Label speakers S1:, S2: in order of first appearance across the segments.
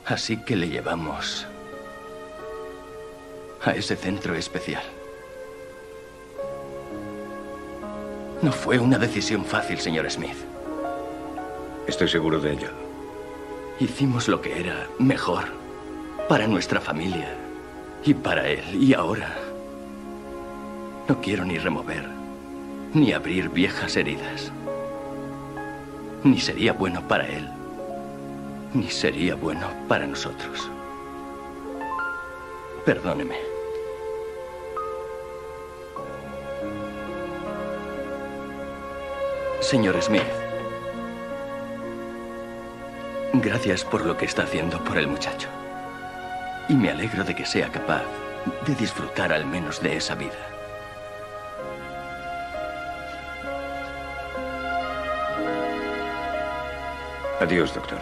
S1: Así que le llevamos a ese centro especial. No fue una decisión fácil, señor Smith.
S2: Estoy seguro de ello.
S1: Hicimos lo que era mejor para nuestra familia y para él. Y ahora no quiero ni remover ni abrir viejas heridas. Ni sería bueno para él, ni sería bueno para nosotros. Perdóneme. Señor Smith, gracias por lo que está haciendo por el muchacho. Y me alegro de que sea capaz de disfrutar al menos de esa vida.
S2: Adiós, doctor.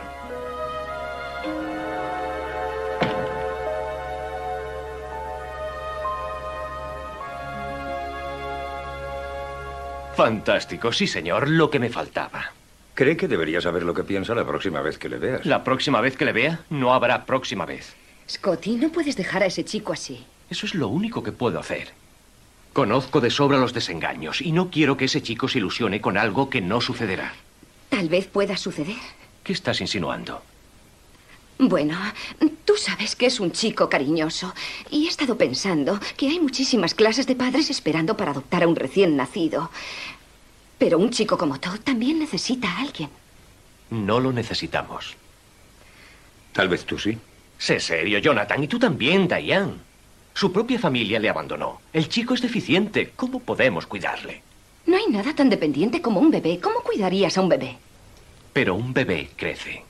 S3: Fantástico, sí, señor, lo que me faltaba.
S2: ¿Cree que debería saber lo que piensa la próxima vez que le veas?
S3: ¿La próxima vez que le vea? No habrá próxima vez.
S4: Scotty, no puedes dejar a ese chico así.
S3: Eso es lo único que puedo hacer. Conozco de sobra los desengaños y no quiero que ese chico se ilusione con algo que no sucederá.
S4: Tal vez pueda suceder.
S3: ¿Qué estás insinuando?
S4: Bueno, tú sabes que es un chico cariñoso y he estado pensando que hay muchísimas clases de padres esperando para adoptar a un recién nacido. Pero un chico como Todd también necesita a alguien.
S3: No lo necesitamos.
S2: Tal vez tú sí.
S3: Sé serio, Jonathan, y tú también, Diane. Su propia familia le abandonó. El chico es deficiente. ¿Cómo podemos cuidarle?
S4: No hay nada tan dependiente como un bebé. ¿Cómo cuidarías a un bebé?
S3: Pero un bebé crece.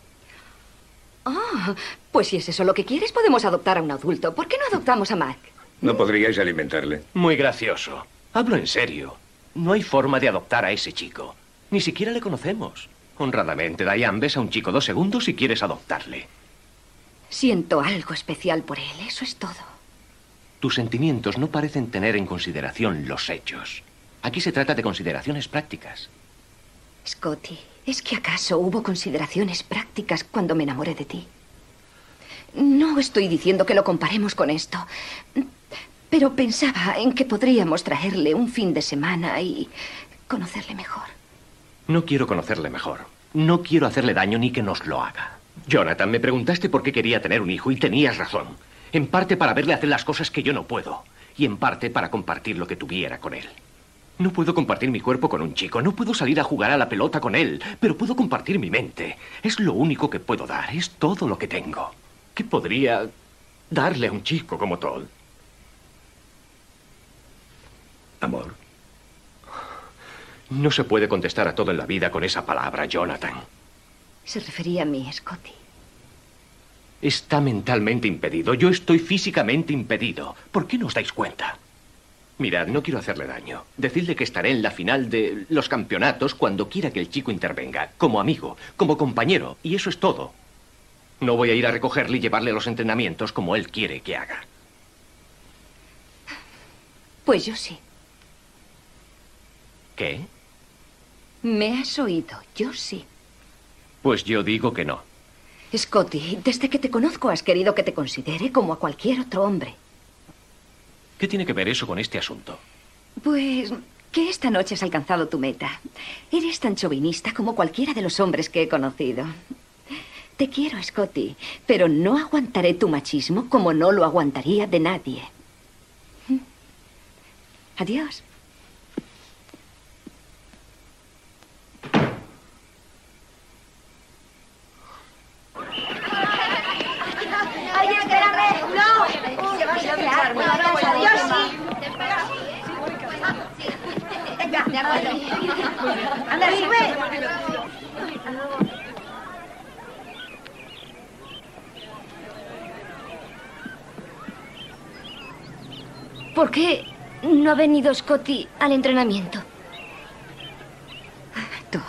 S4: Ah, pues si es eso lo que quieres, podemos adoptar a un adulto. ¿Por qué no adoptamos a Mark?
S2: ¿No podríais alimentarle?
S3: Muy gracioso. Hablo en serio. No hay forma de adoptar a ese chico. Ni siquiera le conocemos. Honradamente, Diane, ves a un chico 2 segundos y quieres adoptarle.
S4: Siento algo especial por él, eso es todo.
S3: Tus sentimientos no parecen tener en consideración los hechos. Aquí se trata de consideraciones prácticas.
S4: Scotty, ¿es que acaso hubo consideraciones prácticas cuando me enamoré de ti? No estoy diciendo que lo comparemos con esto, pero pensaba en que podríamos traerle un fin de semana y conocerle mejor.
S3: No quiero conocerle mejor. No quiero hacerle daño ni que nos lo haga. Jonathan, me preguntaste por qué quería tener un hijo y tenías razón. En parte para verle hacer las cosas que yo no puedo. Y en parte para compartir lo que tuviera con él. No puedo compartir mi cuerpo con un chico. No puedo salir a jugar a la pelota con él. Pero puedo compartir mi mente. Es lo único que puedo dar. Es todo lo que tengo. ¿Qué podría darle a un chico como Todd?
S2: Amor.
S3: No se puede contestar a todo en la vida con esa palabra, Jonathan.
S4: Se refería a mí, Scotty.
S3: Está mentalmente impedido. Yo estoy físicamente impedido. ¿Por qué no os dais cuenta? Mirad, no quiero hacerle daño. Decidle que estaré en la final de los campeonatos cuando quiera que el chico intervenga. Como amigo, como compañero. Y eso es todo. No voy a ir a recogerle y llevarle a los entrenamientos como él quiere que haga.
S4: Pues yo sí.
S3: ¿Qué?
S4: Me has oído, yo sí.
S3: Pues yo digo que no.
S4: Scotty, desde que te conozco has querido que te considere como a cualquier otro hombre.
S3: ¿Qué tiene que ver eso con este asunto?
S4: Pues que esta noche has alcanzado tu meta. Eres tan chauvinista como cualquiera de los hombres que he conocido. Te quiero, Scotty, pero no aguantaré tu machismo como no lo aguantaría de nadie. Adiós.
S5: Oye, espérame. No. Yo sí. Venga, de acuerdo. Anda, sube.
S6: ¿Por qué no ha venido Scotty al entrenamiento?
S4: Todd.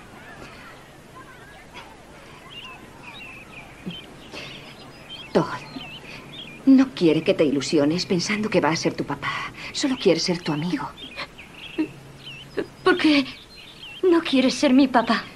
S4: Todd. No quiere que te ilusiones pensando que va a ser tu papá. Solo quiere ser tu amigo.
S6: ¿Por qué no quieres ser mi papá?